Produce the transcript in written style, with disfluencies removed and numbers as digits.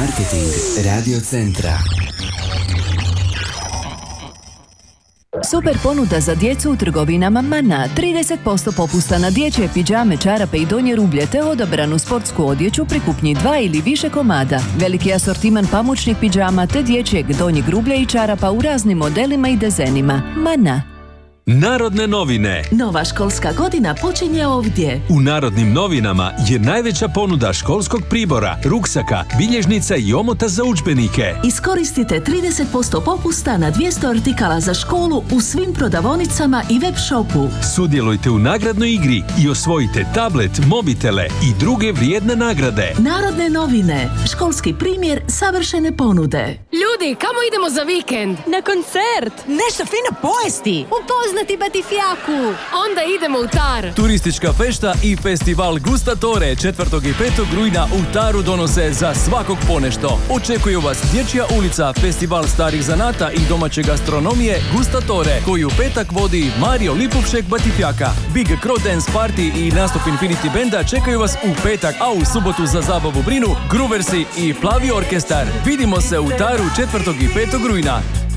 Marketing Radio Centra. Super ponuda za djecu u trgovinama Mana. 30% popusta na dječje pidžame, čarape i donje rublje te odabranu sportsku odjeću pri kupnji 2 ili više komada. Veliki asortiman pamučnih pidžama te dječjeg donjeg rublja i čarapa u raznim modelima i dizajnima. Mana. Narodne novine. Nova školska godina počinje ovdje. U Narodnim novinama je najveća ponuda školskog pribora, ruksaka, bilježnica i omota za udžbenike. Iskoristite 30% popusta na 200 artikala za školu u svim prodavaonicama i web shopu. Sudjelujte u nagradnoj igri i osvojite tablet, mobitele i druge vrijedne nagrade. Narodne novine. Školski primjer savršene ponude. Ljudi, kamo idemo za vikend? Na koncert! Nešto fino pojesti! Upoznati Batifijaku! Onda idemo u Tar. Turistička fešta i festival Gustatore 4. i 5. rujna u Taru donose za svakog ponešto. Očekuju vas Dječja ulica, festival starih zanata i domaće gastronomije Gustatore, koji u petak vodi Mario Lipovšek Batifjaka. Big Crow Dance Party i nastup Infinity Benda čekaju vas u petak, a u subotu za zabavu brinu Grooversi i Plavi orkestar. Vidimo se u Taru 4. i 5. rujna.